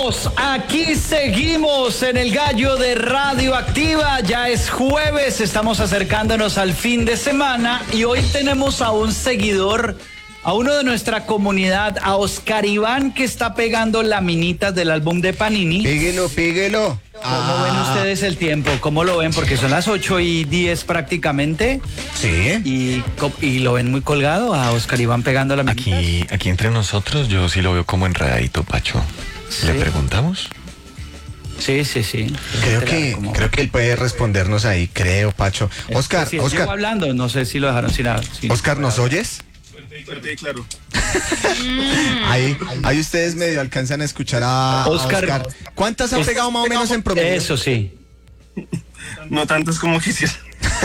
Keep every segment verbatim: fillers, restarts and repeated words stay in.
Aquí seguimos en el Gallo de Radioactiva, ya es jueves, estamos acercándonos al fin de semana y hoy tenemos a un seguidor, a uno de nuestra comunidad, a Oscar Iván, que está pegando laminitas del álbum de Panini. Píguelo, píguelo. ¿Cómo ah. ven ustedes el tiempo? ¿Cómo lo ven? Porque son las ocho y diez prácticamente. Sí. Y, y lo ven muy colgado a Oscar Iván pegando laminitas. Aquí, aquí entre nosotros yo sí lo veo como enredadito, Pacho. ¿Sí? ¿Le preguntamos? Sí, sí, sí. Creo que, como... creo que él puede respondernos ahí, creo, Pacho. Oscar, sí, Oscar. Llevo hablando, no sé si lo dejaron sin nada. Sin Oscar, ¿nos oyes? Fuerte y claro. ahí, ahí ustedes medio alcanzan a escuchar a Oscar. Oscar. ¿Cuántas ha es, pegado más o menos en promedio? Eso sí. No tantas como quisiera.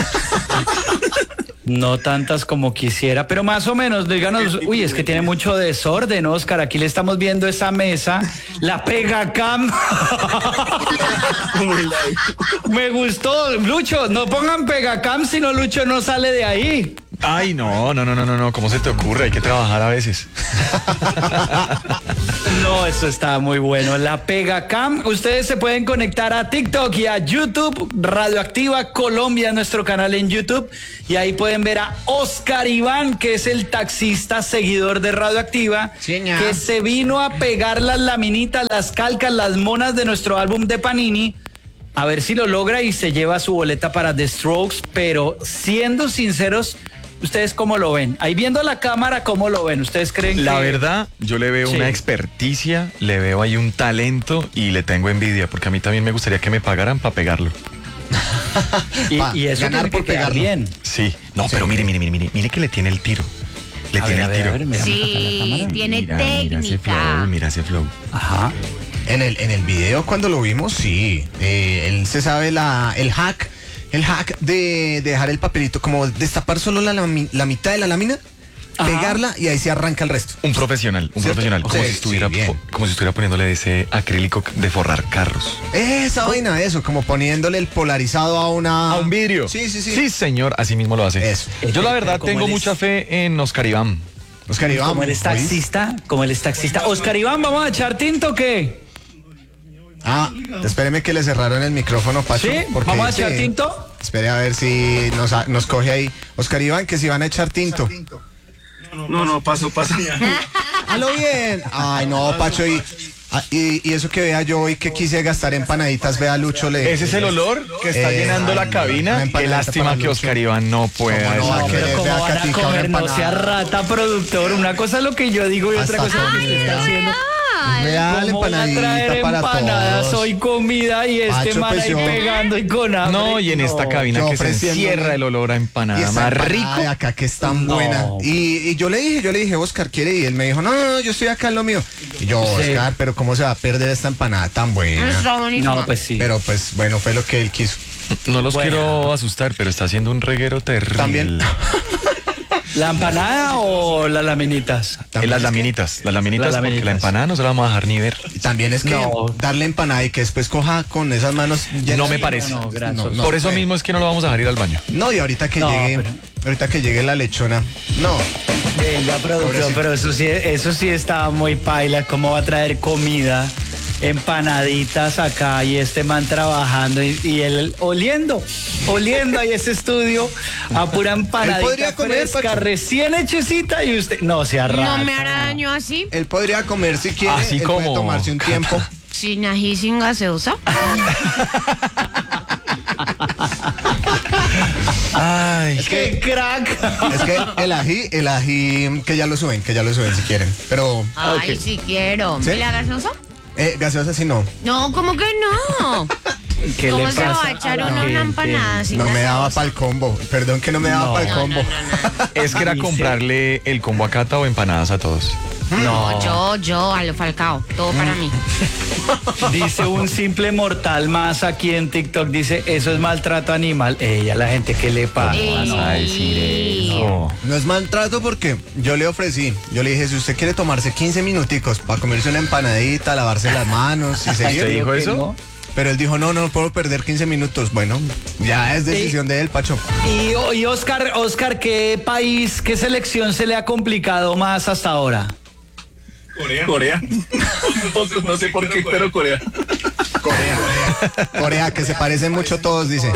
No tantas como quisiera, pero más o menos, díganos, uy, es que tiene mucho desorden, Oscar, aquí le estamos viendo esa mesa, la pega cam. Me gustó, Lucho, no pongan pegacam, si no Lucho no sale de ahí. Ay, no, no, no, no, no, no, ¿cómo se te ocurre? Hay que trabajar a veces. No, eso está muy bueno. La Pegacam, ustedes se pueden conectar a TikTok y a YouTube, Radioactiva Colombia, nuestro canal en YouTube, y ahí pueden ver a Oscar Iván, que es el taxista seguidor de Radioactiva, Señor. que se vino a pegar las laminitas, las calcas, las monas de nuestro álbum de Panini. A ver si lo logra y se lleva su boleta para The Strokes, pero siendo sinceros, ¿ustedes cómo lo ven? Ahí viendo la cámara, ¿cómo lo ven? ¿Ustedes creen La que...? verdad, yo le veo sí. una experticia, le veo ahí un talento y le tengo envidia, porque a mí también me gustaría que me pagaran para pegarlo. y, pa, y eso ganar tiene que por quedar pegarlo. bien. Sí, no, sí. pero mire, mire, mire, mire, mire que le tiene el tiro. Le a tiene ver, el tiro. A ver, a ver, sí, tiene mira, técnica. Mira ese flow, mira ese flow. Ajá. En el, en el video cuando lo vimos, sí. Eh, él se sabe la, el hack, el hack de, de dejar el papelito, como destapar solo la, la, la mitad de la lámina, ajá, pegarla y ahí se arranca el resto. Un profesional, un ¿cierto? profesional, como, Sí, si estuviera, sí, como si estuviera poniéndole ese acrílico de forrar carros. Esa vaina, eso, como poniéndole el polarizado a una... ¿A un vidrio? Sí, sí, sí. Sí, señor, así mismo lo hace. Eso. Yo la verdad Como tengo él es- mucha fe en Oscar Iván. Oscar Iván. Como él es taxista, como él es taxista. Oscar Iván, ¿vamos a echar tinto o qué? Ah, espéreme que le cerraron el micrófono, Pacho. ¿Sí? Porque, ¿Vamos a echar sí. tinto? Espere a ver si nos, nos coge ahí. Oscar Iván, que si van a echar tinto. No, no, paso, paso. ¡Halo bien! Ay, no, Pacho, y, ah, y, y eso que vea yo hoy que quise gastar empanaditas, vea Lucho le... Ese es el olor que está Eh, llenando ay, la no, cabina. una Qué empanadita lástima para que Lucho. Oscar Iván no pueda. ¿Cómo no va a No, querer? pero Vea, ¿cómo van a Katica, una comer? No sea empanada. rata, productor. Una cosa es lo que yo digo y otra Hasta cosa es lo que ay, usted está haciendo. Vea la ¿Cómo van a traer empanadita para empanadas todos. hoy comida y este Pacho, man pues ahí yo- pegando y con hambre? No, y en esta No. cabina yo que se ofreciéndole- encierra el olor a Y empanada esa más empanada rico. de acá que es tan No. buena. Y, y yo le dije, yo le dije, Oscar, ¿quiere? Y él me dijo, no, no, no, yo estoy acá en lo mío. Y yo, Sí. Oscar, pero ¿cómo se va a perder esta empanada tan buena? Está buenísimo. No, pues sí. Pero pues bueno, fue lo que él quiso. No los Bueno. quiero asustar, pero está haciendo un reguero terrible. También. ¿La empanada o las laminitas? Eh, las laminitas, las laminitas, Las porque laminitas. la empanada no se la vamos a dejar ni ver. Y también es que No. darle empanada y que después coja con esas manos llenas. No me parece. No, gracias. No, no. Por eso puede. mismo es que no lo vamos a dejar ir al baño. No, y ahorita que No, llegue, pero- ahorita que llegue la lechona. No. Venga, producción, Pobrecito. pero eso sí, eso sí estaba muy paila. ¿Cómo va a traer comida? Empanaditas acá y este man trabajando y, y él oliendo, oliendo ahí ese estudio a pura empanadita podría comer, fresca, Pacho. recién hechecita y usted, no se arranca. No me hará daño así, Él podría comer si quiere, Así él como puede tomarse un Cata. tiempo. sin ají, sin gaseosa. Ay, Es ¡Qué que, crack! es que el ají, el ají, que ya lo suben, que ya lo suben si quieren. Pero, Ay, Ok. sí quiero. ¿Sí? ¿Y la gaseosa? eh, gaseosa sí no. No, ¿cómo que no? ¿Qué ¿Cómo le se va pasa a echar la uno gente? una empanada sin No me daba gaseosa? para el combo. Perdón que no me daba No. para el No, combo. no, no, no. es que era Dice- comprarle el combo a Cata o empanadas a todos. No, yo, yo, a lo Falcao, todo para mí. Dice un simple mortal más aquí en TikTok, dice, eso es maltrato animal. Ella, la gente que le pasa. Sí. Vas a decir eso. No es maltrato porque yo le ofrecí, yo le dije, si usted quiere tomarse quince minuticos para comerse una empanadita, lavarse las manos y seguir. ¿Usted dijo que eso? no. Pero él dijo, no, no puedo perder quince minutos. Bueno, ya es decisión de él, Pacho. Y, y Oscar, Oscar, ¿qué país, qué selección se le ha complicado más hasta ahora? Corea. Corea. No sé por qué, pero Corea. Corea. Corea, que se parecen mucho todos, dice.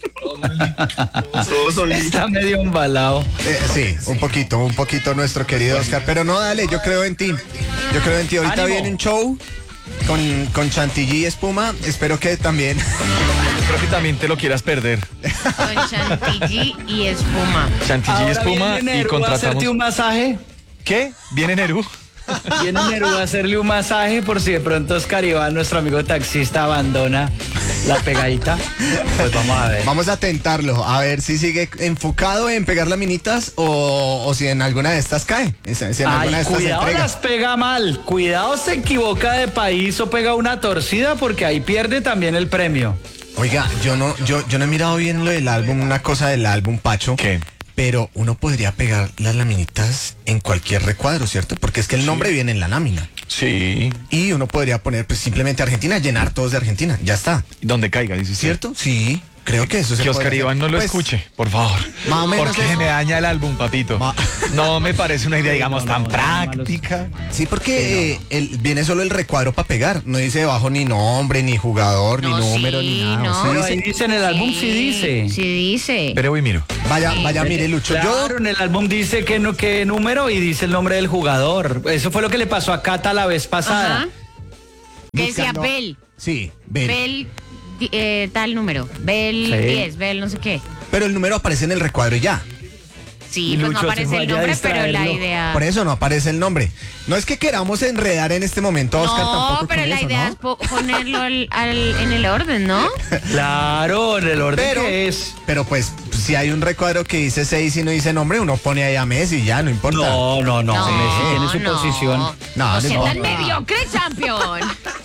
Todos son lindos. Está medio embalado. Eh, sí, un poquito, un poquito nuestro querido Oscar. Pero no, dale, yo creo en ti. Yo creo en ti. Ahorita ¡Ánimo! viene un show con, con chantilly y espuma. Espero que también. Creo que también te lo quieras perder. Con chantilly y espuma. Chantilly y Ahora espuma viene y Nerú a contratamos. hacerte un masaje. ¿Qué? ¿Viene Nerú? Viene Nerú a hacerle un masaje por si de pronto Oscar Iván, nuestro amigo taxista, abandona la pegadita. Pues vamos a ver. Vamos a tentarlo, a ver si sigue enfocado en pegar laminitas o, o si en alguna de estas cae. Si si en alguna de Ay, estas cuidado entrega. las pega mal. Cuidado se equivoca de país o pega una torcida porque ahí pierde también el premio. Oiga, yo no, yo, yo no he mirado bien lo del álbum, una cosa del álbum, Pacho. ¿Qué? Pero uno podría pegar las laminitas en cualquier recuadro, ¿cierto? Porque es que el nombre viene en la lámina. Sí. Y uno podría poner pues simplemente Argentina, llenar todos de Argentina. Ya está. Donde caiga, dice usted. ¿Cierto? Sí, creo que eso se Que puede Oscar hacer. Iván no lo Pues, escuche, por favor. más o menos Porque eso. me daña el álbum, papito. Ma- No me parece una idea, digamos, No, no, tan no, práctica. Sí, porque eh, el- viene solo el recuadro para pegar. No dice debajo ni nombre, ni jugador, No, ni número, sí, ni nada. no. O sea, Pero dice- ahí dice en el álbum, sí dice. Sí dice. Pero voy, miro. vaya, vaya, mire, Lucho. Claro, Yo, en el álbum dice que no, qué número y dice el nombre del jugador. Eso fue lo que le pasó a Cata la vez pasada. Ajá. Que decía buscando- Bel. Sí, Bel. Bel, di- eh, tal número. Bel Sí. diez, Bel no sé qué. Pero el número aparece en el recuadro y ya. Sí, Y pues Lucho no se aparece vaya el a nombre, pero la distraerlo. idea... Por eso no aparece el nombre. No es que queramos enredar en este momento a Oscar No, tampoco pero con la eso, idea ¿no? es po- ponerlo al- al- en el orden, ¿no? Claro, en el orden Pero, que es. pero pues, si hay un recuadro que dice seis y no dice nombre, uno pone ahí a Messi y ya, no importa. No, no, no. Messi tiene su no. posición. No, No, no sea importa. tan mediocre, champion.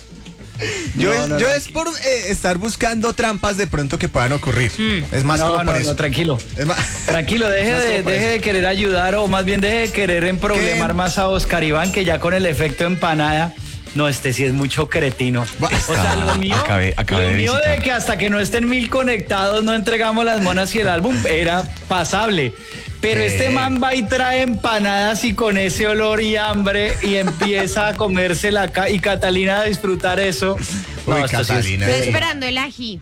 Yo, No, es, no, yo no. es por eh, estar buscando trampas de pronto que puedan ocurrir. Es más No, como no, por no, eso. tranquilo. Es más- Tranquilo, deje Más de, como por deje eso. de querer ayudar o más bien deje de querer emproblemar ¿Qué? más a Oscar Iván, que ya con el efecto empanada. No, este sí es mucho cretino. Basta. O sea, lo mío, Acabé- acabé lo de mío visitar. de que hasta que no estén mil conectados no entregamos las monas y el álbum era pasable. Pero Sí. este man va y trae empanadas y con ese olor y hambre y empieza a comerse la ca y Catalina a disfrutar eso. Uy, esto sí es- Catalina. Estoy Sí. esperando el ají.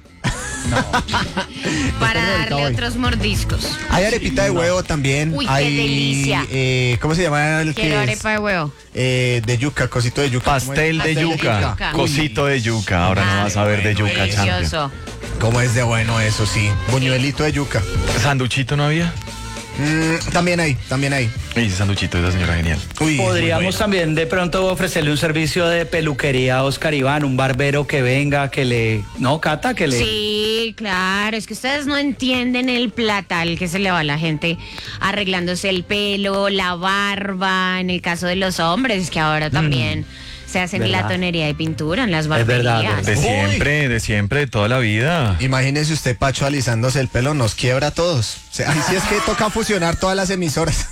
Para darle voy. otros mordiscos. Hay arepita de huevo también. Uy, qué hay, delicia. eh, ¿Cómo se llama el Quiero que es? arepa de huevo. Eh, de yuca, cosito de yuca. ¿Cómo es? Pastel de Pastel de yuca, yuca. cosito de yuca. Ahora no vas a ver de yuca, champion. Delicioso. ¿Cómo es de bueno eso, sí? Buñuelito de yuca. ¿Sanduchito no había? Mm, también hay, también hay. Y ese sanduchito de esa señora genial. Uy, Podríamos muy bueno. también de pronto ofrecerle un servicio de peluquería a Oscar Iván, un barbero que venga, que le... No, Cata, que le... Sí, claro, es que ustedes no entienden el platal que se le va a la gente arreglándose el pelo, la barba, en el caso de los hombres, es que ahora también se hacen ¿Verdad? la tonería y pintura en las verdad, barberías. De Uy. siempre, de siempre, de toda la vida. Imagínese usted, Pacho, alisándose el pelo, nos quiebra a todos. O sea, ahí sí es que toca fusionar todas las emisoras.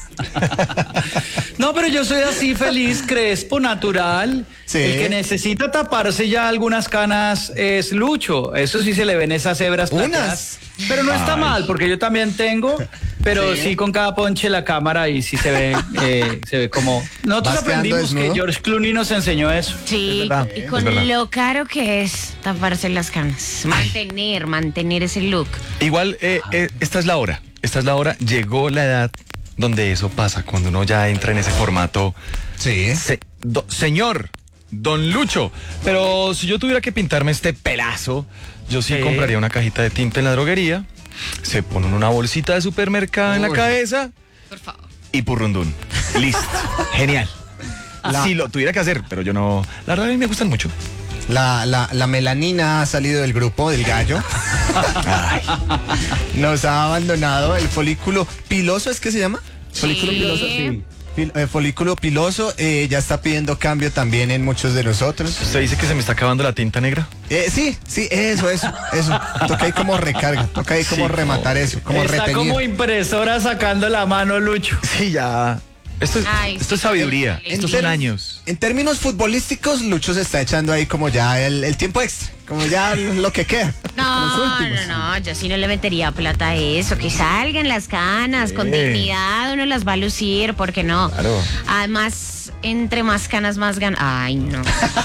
No, pero yo soy así feliz, crespo, natural. Sí. El que necesita taparse ya algunas canas es Lucho. Eso sí se le ven esas hebras Unas. plateadas. Pero no está Ay. mal, porque yo también tengo, pero sí, con cada ponche la cámara y sí se ve, eh, se ve como... Nosotros ¿Vas quedando aprendimos que desnudo? George Clooney nos enseñó eso. Sí, Es verdad, y es con verdad. lo caro que es taparse las canas. Mantener, mantener ese look. Igual, eh, eh, esta es la hora. Esta es la hora. Llegó la edad donde eso pasa, cuando uno ya entra en ese formato. Sí. Se- do- señor, don Lucho. Pero si yo tuviera que pintarme este pelazo, yo sí, Sí. compraría una cajita de tinta en la droguería. Se ponen una bolsita de supermercado en la Uy. cabeza Por favor. y purrundún. Listo. Genial. La- Si lo tuviera que hacer, pero yo no. La verdad a mí me gustan mucho. La, la, la melanina ha salido del grupo del gallo. Ay, Nos ha abandonado el folículo piloso, ¿es que se llama? Folículo Sí. piloso, sí. Pil- eh, folículo piloso eh, ya está pidiendo cambio también en muchos de nosotros. ¿usted dice que se me está acabando la tinta negra? Eh, sí, sí, eso, eso, eso. Toca ahí como recarga, toca ahí como Sí, rematar eso, como Está reteñir. como impresora sacando la mano, Lucho. Sí, ya. Esto es, Ay, esto sí, es sabiduría. en Estos ter- son años. En términos futbolísticos, Lucho se está echando ahí como ya el, el tiempo extra, como ya lo que queda. Los No, últimos. no, no, yo sí no le metería plata a eso, que salgan las canas, con dignidad uno las va a lucir, ¿por qué no? Claro. Además, entre más canas, más ganas. Ay, no.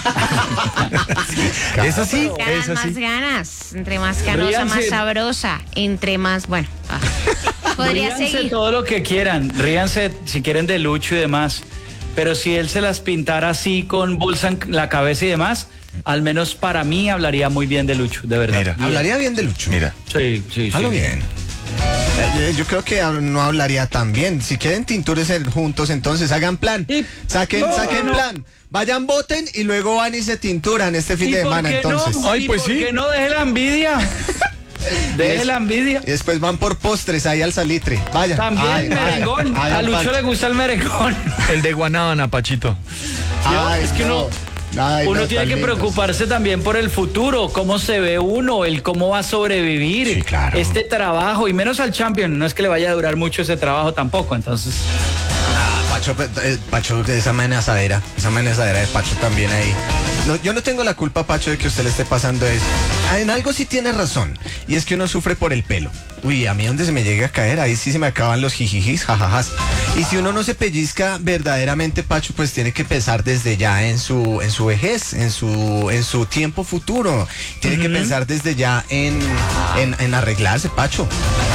Es así, Ganas, es más así. ganas. Entre más canosa, más Ríanse. sabrosa. Entre más, bueno. ah. Podría Ríanse seguir. todo lo que quieran, ríanse si quieren de Lucho y demás, pero si él se las pintara así con bolsa en la cabeza y demás, al menos para mí hablaría muy bien de Lucho, de verdad. Mira. Hablaría bien de Lucho. Mira. Sí, sí, sí. Hablo bien. Eh, Yo creo que hab- no hablaría tan bien. Si quieren tintures juntos, entonces hagan plan. Y- Saquen, no, saquen no. plan. Vayan, voten y luego van y se tinturan este fin ¿Y de por semana, qué entonces. no? Ay, ¿Y pues por sí. qué no deje la envidia? Deje la envidia. Y después van por postres ahí al salitre. Vayan. También Ay, merengón. ay, A ay, Lucho Pacho. le gusta el merengón. El de Guanábana, Pachito. Ay, Es que uno- Ay, Uno no, tiene tan que lindos. preocuparse también por el futuro, cómo se ve uno, el cómo va a sobrevivir Sí, claro. este trabajo, y menos al Champion, no es que le vaya a durar mucho ese trabajo tampoco, entonces... Pacho, eh, Pacho, de esa amenazadera, esa amenazadera de Pacho también ahí. No, yo no tengo la culpa, Pacho, de que usted le esté pasando eso. Ah, en algo sí tiene razón, y es que uno sufre por el pelo. Uy, a mí donde se me llegue a caer, ahí sí se me acaban los jijijis, jajajas. Y si uno no se pellizca verdaderamente, Pacho, pues tiene que pensar desde ya en su, en su vejez, en su, en su tiempo futuro. Tiene que pensar desde ya en, en, en arreglarse, Pacho.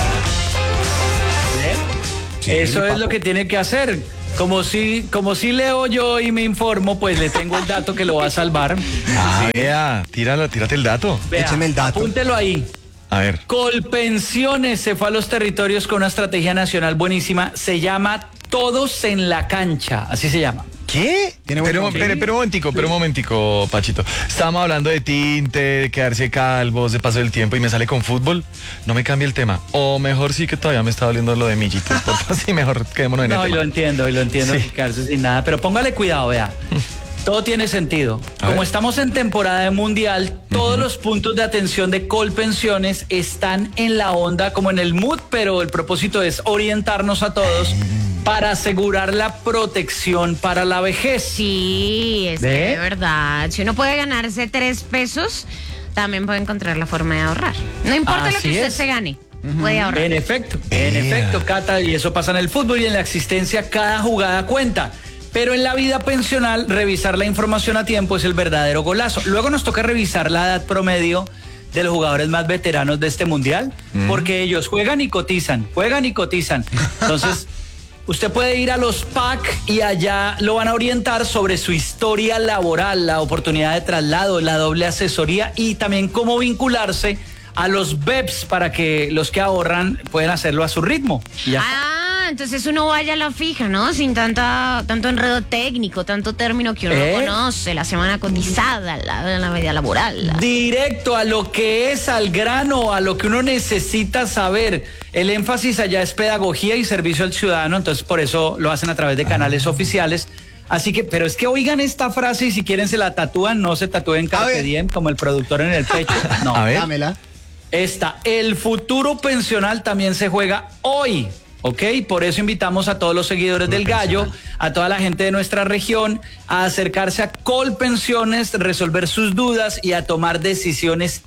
Sí, Eso es papo. lo que tiene que hacer. Como si, como si leo yo y me informo, pues le tengo el dato que lo va a salvar. Ah, vea, tíralo, tírate el dato. Vea, Écheme el dato. apúntelo ahí. A ver. Colpensiones se fue a los territorios con una estrategia nacional buenísima. Se llama Todos en la Cancha. Así se llama. ¿Qué? Tiene buen Pero, nombre. pero, pero un momentico, pero un momentico, Pachito. Estábamos hablando de tinte, de quedarse calvos, de paso del tiempo y me sale con fútbol. No me cambie el tema. O mejor sí que todavía me está doliendo lo de Millito. Sí, mejor quedémonos en No, el y lo tema. entiendo, y lo entiendo, Sí. quedarse sin nada. Pero póngale cuidado, vea. Todo tiene sentido. A Como ver. estamos en temporada de mundial, todos los puntos de atención de Colpensiones están en la onda, como en el mood, pero el propósito es orientarnos a todos para asegurar la protección para la vejez. Sí, es que ¿Ve? de verdad. Si uno puede ganarse tres pesos, también puede encontrar la forma de ahorrar. No importa lo Así que usted es. se gane, puede ahorrar. En efecto, en Vea. efecto, Cata, y eso pasa en el fútbol y en la existencia, cada jugada cuenta. Pero en la vida pensional, revisar la información a tiempo es el verdadero golazo. Luego nos toca revisar la edad promedio de los jugadores más veteranos de este mundial, porque ellos juegan y cotizan, juegan y cotizan. Entonces, usted puede ir a los P A C y allá lo van a orientar sobre su historia laboral, la oportunidad de traslado, la doble asesoría y también cómo vincularse a los B E Ps para que los que ahorran puedan hacerlo a su ritmo. Y ya. Ah, entonces uno vaya a la fija, ¿no? Sin tanta, tanto enredo técnico, tanto término que uno ¿Eh? no conoce, la semana cotizada, la, la media laboral. la- Directo a lo que es, al grano, a lo que uno necesita saber. El énfasis allá es pedagogía y servicio al ciudadano, entonces por eso lo hacen a través de canales oficiales. Así que, pero es que oigan esta frase y si quieren se la tatúan, no se tatúen A Carpe ver. Diem como el productor en el pecho. No. A ver. Dámela. Esta, el futuro pensional también se juega hoy, ¿ok? Por eso invitamos a todos los seguidores del Gallo, a toda la gente de nuestra región, a acercarse a Colpensiones, resolver sus dudas y a tomar decisiones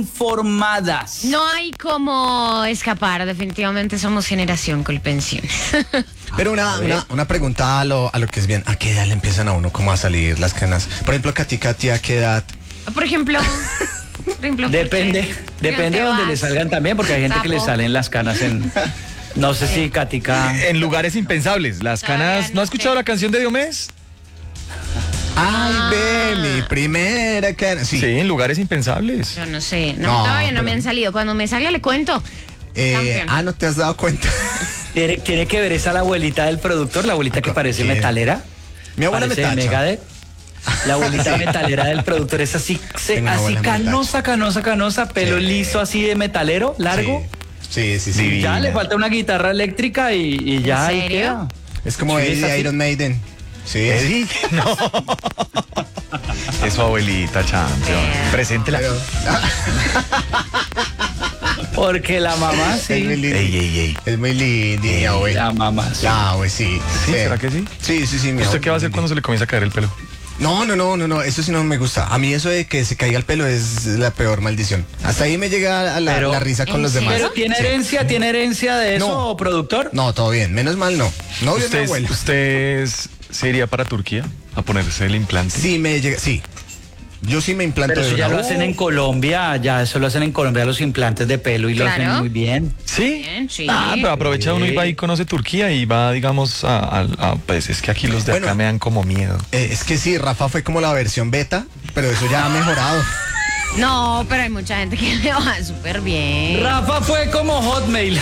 informadas. No hay como escapar, definitivamente somos generación Colpensiones. Pero una, una, una pregunta a lo, a lo que es bien, ¿a qué edad le empiezan a uno como a salir las canas? Por ejemplo, Katy, Katy, ¿a qué edad? Por ejemplo, por ejemplo, ¿por Depende, qué? depende de ¿Por qué donde le vas? salgan también, porque hay gente que le Sapo. salen las canas en... No sé si Katica... En lugares impensables. Las Todavía canas. no ¿No has escuchado sé. la canción de Diomedes? Ay, Ah. ve, mi primera cana. Sí. Sí, en lugares impensables. Yo no sé, no, No, todavía no pero- me han salido. Cuando me salga le cuento. Eh, Campeón. ah, ¿no te has dado cuenta? Tiene, tiene que ver esa la abuelita del productor, la abuelita que parece ¿Qué? metalera. Mi abuela me Parece tacha. Megadeth. La abuelita metalera del productor es así, se- Tengo una así abuela que me canosa, canosa, canosa, pelo Sí. liso así de metalero, largo. Sí, sí, sí. sí. Ya Divina. le falta una guitarra eléctrica y, y ya ahí serio? queda. Es como Sí, Eddie es de así. Iron Maiden. Sí. Eddie, no. Es su abuelita, champion. Vea. Preséntela. Pero- Porque la mamá Es sí. muy lindo. Ey, ey, ey. Es muy lindo, güey. La mamá sí. Ya, güey, sí. ¿Sí? ¿Será que sí? Sí, sí, sí. mi ¿Usted amor. qué va a hacer cuando se le comienza a caer el pelo? No, no, no, no, no, eso sí no me gusta. A mí eso de que se caiga el pelo es la peor maldición. Hasta ahí me llega a la, Pero- la risa con ¿En los serio? demás. Pero ¿tiene Sí. herencia? ¿Tiene herencia de eso, No. productor? No, todo bien. Menos mal no. No, de mi ¿Usted, abuela. ¿Usted se iría para Turquía a ponerse el implante? Sí, me llega, sí. Yo sí me implanto Pero eso de ya una- lo hacen en Colombia, ya eso lo hacen en Colombia los implantes de pelo y lo Claro. hacen muy bien. ¿Sí? Bien, sí. Ah, pero aprovecha uno y va y conoce Turquía y va, digamos, a, a- a- pues es que aquí los de Bueno. acá me dan como miedo. Eh, es que sí, Rafa fue como la versión beta, pero eso ya ha mejorado. No, pero hay mucha gente que le va súper bien. Rafa fue como Hotmail.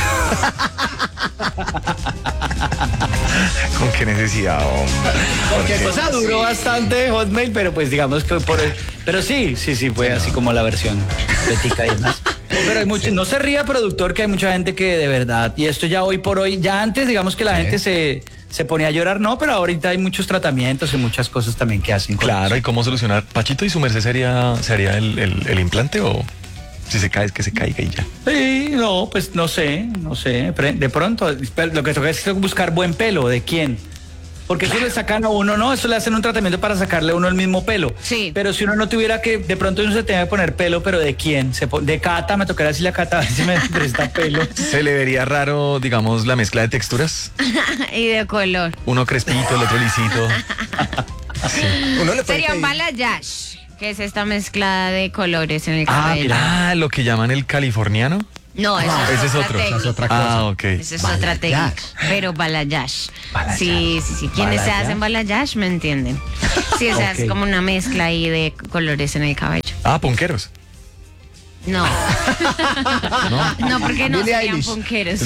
¿Con qué necesidad, hombre? Porque Porque- cosa duró bastante Hotmail, pero pues digamos que por el, pero sí, sí, sí, fue así como la versión betica y demás. Pero hay mucho, no se ría, productor, que hay mucha gente que de verdad, y esto ya hoy por hoy, ya antes digamos que la gente se, se ponía a llorar, no, pero ahorita hay muchos tratamientos y muchas cosas también que hacen. con Claro, eso. ¿y cómo solucionar? ¿Pachito y su merced sería, sería el, el- el implante o si se cae es que se caiga y ya? Sí, no, pues no sé, no sé, pre- de pronto, pero lo que toca es buscar buen pelo, ¿de quién? Porque eso le sacan a uno, no, eso le hacen un tratamiento para sacarle a uno el mismo pelo. Sí. Pero si uno no tuviera que, de pronto uno se tenga que poner pelo, pero ¿de quién? Se pon- de Cata, me tocará decirle a Cata a ver si me presta pelo. ¿Se le vería raro, digamos, la mezcla de texturas? Y de color. Uno crespito, el otro lisito. Uno le puede Sería un pedir- balayage, que es esta mezcla de colores en el Ah, cabello. ah, lo que llaman el californiano. No, eso ese es otra otro. técnica. Esa es otra cosa. Ah, ok. Esa es otra técnica. Pero balayage. Sí, sí, sí. Quienes se Balayage. hacen balayage me entienden. Sí, o sea, Ok. es como una mezcla ahí de colores en el cabello. Ah, ponqueros. No. No, porque no Billie serían Eilish. punqueros.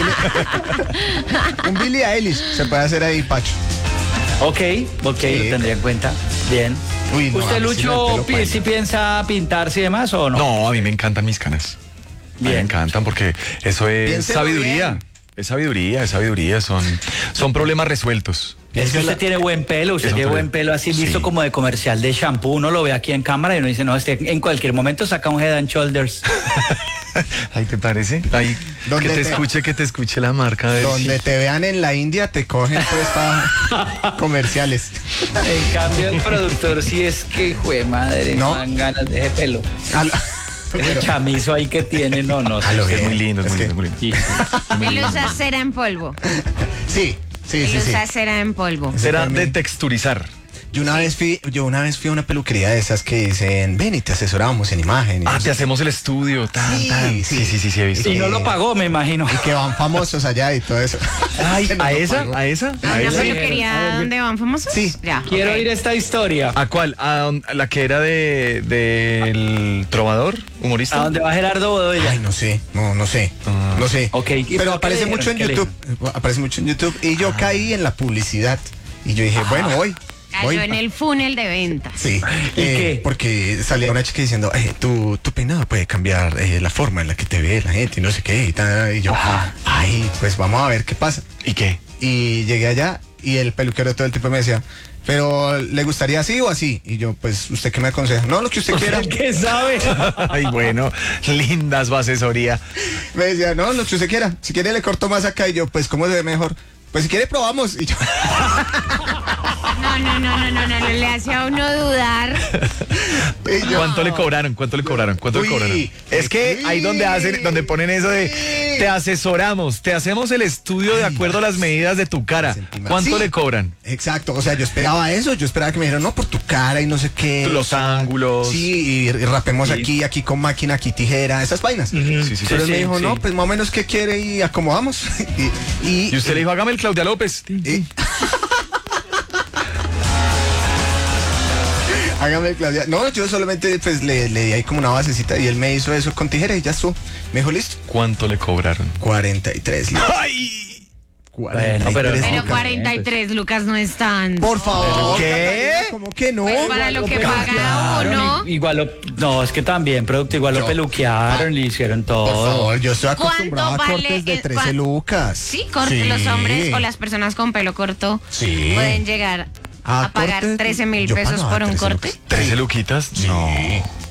Un Billie Eilish se puede hacer ahí, Pacho. Ok, ok, Sí. lo tendría en cuenta. Bien. Uy, no, ¿Usted, a mí sí me Lucho, pelo pi- paila. si piensa pintarse y demás o no? No, a mí me encantan mis canas. A mí me Bien. encantan porque eso es Piénselo sabiduría. bien. Es sabiduría, es sabiduría. Son, son problemas resueltos. Es que usted tiene buen pelo, usted Eso tiene fue- buen pelo así listo Sí. como de comercial de shampoo. Uno lo ve aquí en cámara y uno dice, no, este en cualquier momento saca un Head and Shoulders. Ay, ¿te parece? Ay, ¿Dónde que te te- escuche, que te escuche la marca de... Donde te vean en la India te cogen pues para comerciales. En cambio, el productor sí es que, jue madre, no No. dan ganas de ese pelo. A lo- Ese pero- chamizo ahí que tiene, no, no. A lo sé. Es muy lindo, es, Es muy que- lindo, muy lindo. Sí. Él usa cera en polvo. sí, sí, Él sí, sí. usa cera en polvo. Será de también. texturizar. Yo una vez fui, yo una vez fui a una peluquería de esas que dicen, ven y te asesoramos en imagen. Y, Ah, no te sé- hacemos el estudio. Tan, Sí, tan. sí. Sí, sí, sí, sí, he visto. Y no lo pagó, me imagino. y que van famosos allá y todo eso. Ay, Que no ¿a lo esa? pagó. ¿A esa? ¿A ¿A una esa? peluquería donde van famosos? Sí. Ya. Quiero ok. oír esta historia. ¿A cuál? ¿A, don- a la que era de del trovador humorista? ¿A dónde va Gerardo Bodoya? Ay, no sé, no, no sé, Ah. no sé. Ok, ¿y pero por qué aparece le mucho en dijeron? ¿Qué le YouTube, aparece mucho en YouTube y yo caí en la publicidad y yo dije, bueno, voy, voy. Cayó en el funnel de ventas. Sí, ¿Y eh, qué? porque salía una chica diciendo, eh, tu, tu peinado puede cambiar eh, la forma en la que te ve la gente y no sé qué y tal. Y yo, ay, pues vamos a ver qué pasa. ¿Y qué? Y llegué allá y el peluquero todo el tiempo me decía, pero ¿le gustaría así o así? Y yo, pues, ¿usted qué me aconseja? No, lo que usted quiera. ¿Qué sabe? Ay, bueno, lindas su asesoría. Me decía, no, lo que usted quiera. Si quiere le corto más acá y yo, pues, ¿cómo se ve mejor? Pues si quiere probamos. Y yo, No, no, no, no, no, no, no, le hace a uno dudar. y yo, ¿Cuánto le cobraron? ¿Cuánto le cobraron? ¿Cuánto Uy, le cobraron? Es que uy. ahí donde hacen, donde ponen eso de te asesoramos, te hacemos el estudio de acuerdo a las medidas de tu cara. ¿Cuánto Sí. le cobran? Exacto, o sea, yo esperaba eso, yo esperaba que me dijeran, no, por tu cara y no sé qué. Los ángulos. Sí, y, y rapemos aquí, aquí con máquina, aquí tijera, esas vainas. Sí, sí, sí. Pero él Sí, me dijo, sí. no, pues más o menos qué quiere y acomodamos. y, y- Y usted le dijo, hágame el Claudia López. y- Hágame el Claudia. No, yo solamente pues le, le di ahí como una basecita y él me hizo eso con tijera y ya estuvo. Me dijo, listo. ¿Cuánto le cobraron? cuarenta y tres libras. ¡Ay! Bueno, pero- cuarenta y tres Pero lucas. cuarenta y tres lucas no están. Por favor. ¿Qué? Catalina, ¿cómo que no? Pues para lo que paga Claro, uno. i- Igual lo, no, es que también, producto, igual lo Yo- peluquearon, le hicieron Por todo. favor, yo estoy acostumbrado a ¿Cuánto vale cortes de el- trece cua- lucas. Sí, corte, Sí. los hombres o las personas con pelo corto Sí. pueden llegar Ah, a pagar corte, trece mil yo pesos pagaba por un trece corte. lucas. ¿trece luquitas? No.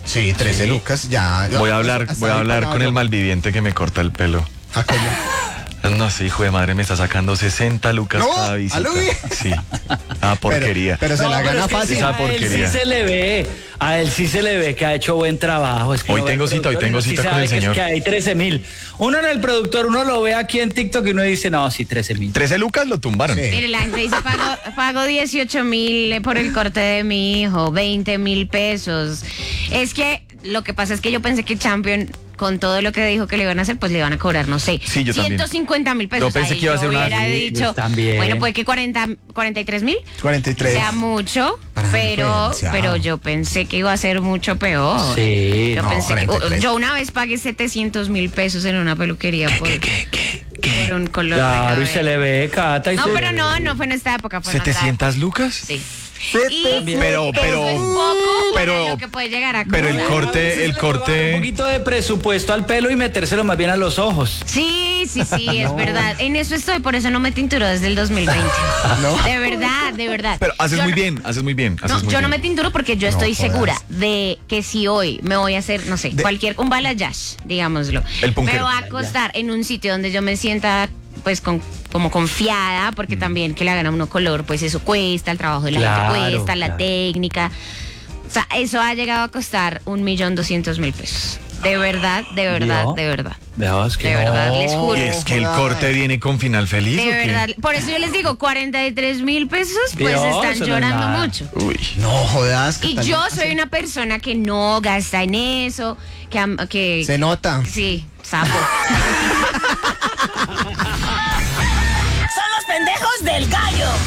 Sí, trece lucas, ya. Voy a hablar, Hasta voy a ahí hablar pagaba con yo. el malviviente que me corta el pelo. Ah, ¿cómo? No, sí, hijo de madre, me está sacando sesenta lucas No, cada visita. ¿a lo bien? Sí. Ah, porquería. Pero, pero se No, la pero gana es que fácil. Esa a él porquería. sí se le ve, a él sí se le ve que ha hecho buen trabajo. Es que Hoy uno ve tengo el cita, hoy productor y tengo uno sí cita con sabe el que es señor. que hay trece mil. Uno en el productor, uno lo ve aquí en TikTok y uno dice, no, sí, trece mil. trece lucas lo tumbaron. Sí. Mire, la gente dice, pago, pago dieciocho mil por el corte de mi hijo, veinte mil pesos. Es que lo que pasa es que yo pensé que Champion, con todo lo que dijo que le iban a hacer, pues le iban a cobrar, no sé, Sí, yo también. ciento cincuenta mil pesos. Yo pensé Ahí que iba a ser yo una- hubiera Sí, dicho, yo también. bueno, puede que cuarenta, cuarenta y tres mil cuarenta y tres. sea mucho, Para mí pero, fue demasiado. pero yo pensé que iba a ser mucho peor. Sí, Yo no, pensé que, cuarenta y tres. yo una vez pagué setecientos mil pesos en una peluquería por, por un color de Claro, y cabello. se le ve, Cata. y No, se pero le no, ve. no fue en esta época. Fue en otra ¿setecientas lucas? época. Sí. Y Pero, pero, eso es poco pero, para lo que puede llegar a pero el cobrar. corte, el Un corte. poquito de presupuesto al pelo y metérselo más bien a los ojos. Sí, sí, sí, es verdad. En eso estoy, por eso no me tinturo desde el dos mil veinte. ¿No? De verdad, de verdad. Pero haces Yo muy no- bien, haces muy bien. Haces No, muy yo no me bien. tinturo porque yo estoy jodas. segura de que si hoy me voy a hacer, no sé, De- cualquier, un balayage, digámoslo, El me punkero. va a acostar en un sitio donde yo me sienta pues con, como confiada, Mm. porque también que le hagan a uno color, pues eso cuesta, el trabajo de la Claro, gente cuesta, la claro. técnica. O sea, eso ha llegado a costar un millón doscientos mil pesos. De verdad, de verdad, ¿Vio? de verdad. Veamos que De no. verdad, les juro. Y es que el corte viene con final feliz. De ¿o qué? verdad. Por eso yo les digo, cuarenta y tres mil pesos, pues Vio, están eso no es llorando nada. mucho. Uy. No jodas. Y Catalina. yo soy una persona que no gasta en eso, que... am- que Se nota. sí, sapo. Son los pendejos del gallo.